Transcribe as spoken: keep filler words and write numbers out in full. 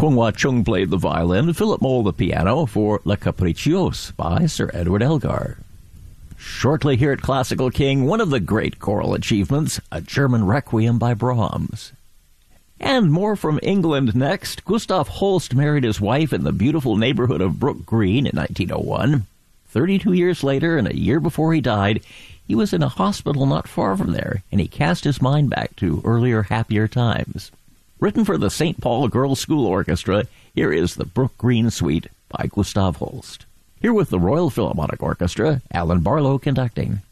Kwong Wah-chung played the violin, Philip Mole the piano for La Capricciose by Sir Edward Elgar. Shortly here at Classical King, one of the great choral achievements, a German Requiem by Brahms. And more from England next. Gustav Holst married his wife in the beautiful neighborhood of Brook Green in nineteen oh one. Thirty-two years later, and a year before he died, he was in a hospital not far from there, and he cast his mind back to earlier, happier times. Written for the Saint Paul Girls' School Orchestra, here is the Brook Green Suite by Gustav Holst. Here with the Royal Philharmonic Orchestra, Alan Barlow conducting.